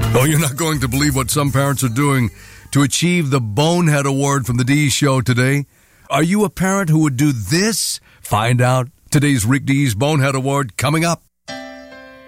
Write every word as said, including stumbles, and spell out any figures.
Oh, you're not going to believe what some parents are doing to achieve the Bonehead Award from the Dees Show today. Are you a parent who would do this? Find out. Today's Rick Dees Bonehead Award coming up.